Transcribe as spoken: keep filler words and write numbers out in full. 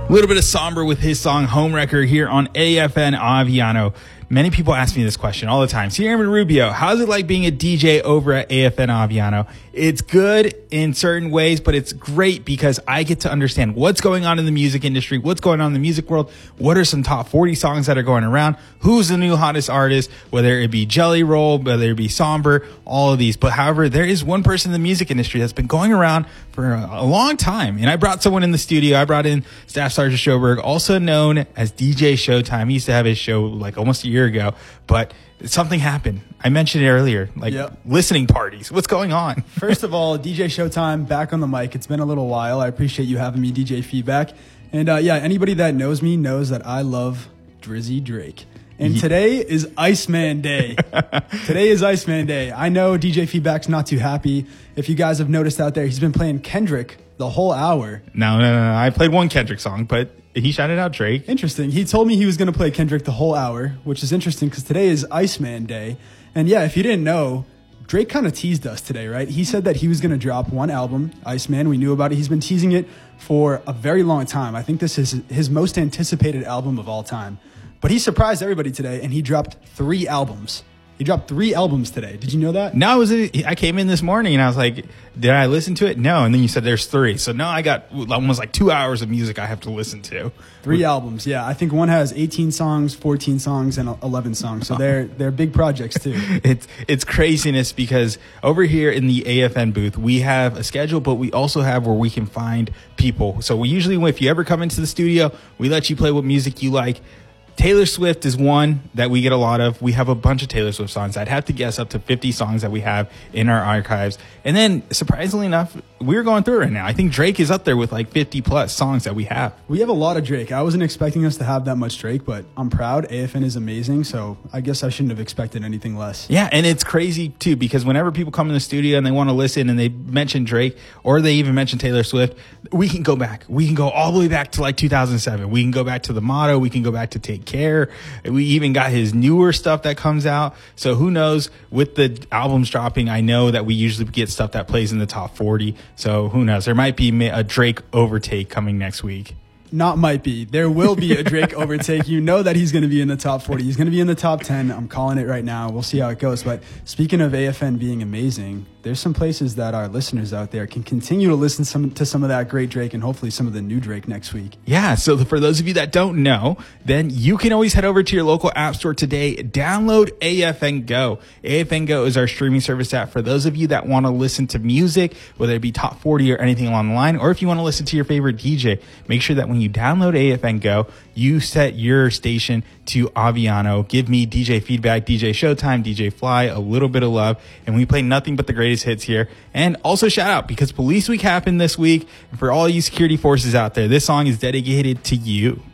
A little bit of Somber with his song Homewrecker here on A F N Aviano. Many people ask me this question all the time. So, Aaron Rubio, how's it like being a D J over at A F N Aviano? It's good in certain ways, but it's great because I get to understand what's going on in the music industry, what's going on in the music world, what are some top forty songs that are going around, who's the new hottest artist, whether it be Jelly Roll, whether it be Somber, all of these. But however, there is one person in the music industry that's been going around for a long time. And I brought someone in the studio. I brought in Staff Sergeant Schoberg, also known as D J Showtime. He used to have his show like almost a year ago, but something happened. I mentioned it earlier, like yep. listening parties. What's going on? First of all, D J Showtime back on the mic. It's been a little while. I appreciate you having me, D J Feedback. And uh, yeah, anybody that knows me knows that I love Drizzy Drake. And yeah. today is Iceman Day. Today is Iceman Day. I know D J Feedback's not too happy. If you guys have noticed out there, he's been playing Kendrick the whole hour. No, no, no, no. I played one Kendrick song, but he shouted out Drake. Interesting. He told me he was going to play Kendrick the whole hour, which is interesting because today is Iceman Day. And yeah, if you didn't know, Drake kind of teased us today, right? He said that he was going to drop one album, Iceman. We knew about it. He's been teasing it for a very long time. I think this is his most anticipated album of all time. But he surprised everybody today, and he dropped three albums. He dropped three albums today. Did you know that? No, I was. I came in this morning and I was like, "Did I listen to it?" No, and then you said there's three. So now I got almost like two hours of music I have to listen to. Three albums, yeah. I think one has eighteen songs, fourteen songs, and eleven songs. So they're they're big projects too. It's it's craziness because over here in the A F N booth we have a schedule, but we also have where we can find people. So we usually, if you ever come into the studio, we let you play what music you like. Taylor Swift is one that we get a lot of. We have a bunch of Taylor Swift songs. I'd have to guess up to fifty songs that we have in our archives. And then, surprisingly enough, we're going through it right now. I think Drake is up there with like fifty plus songs that we have. We have a lot of Drake. I wasn't expecting us to have that much Drake, but I'm proud. A F N is amazing, so I guess I shouldn't have expected anything less. Yeah, and it's crazy, too, because whenever people come in the studio and they want to listen and they mention Drake or they even mention Taylor Swift, we can go back. We can go all the way back to like two thousand seven. We can go back to The Motto. We can go back to Take Care. We even got his newer stuff that comes out. So who knows? With the albums dropping, I know that we usually get stuff that plays in the top forty. So who knows? There might be a Drake overtake coming next week. Not might be. There will be a Drake overtake. You know that he's going to be in the top forty. He's going to be in the top ten. I'm calling it right now. We'll see how it goes. But speaking of A F N being amazing, there's some places that our listeners out there can continue to listen some, to some of that great Drake and hopefully some of the new Drake next week. Yeah, so for those of you that don't know, then you can always head over to your local app store today. Download A F N Go. A F N Go is our streaming service app for those of you that want to listen to music, whether it be top forty or anything along the line, or if you want to listen to your favorite D J. Make sure that when you download A F N Go, you set your station to Aviano. Give me D J Feedback, D J Showtime, D J Fly, a little bit of love, and we play nothing but the greatest hits here. And also shout out because Police Week happened this week, and for all you security forces out there, this song is dedicated to you.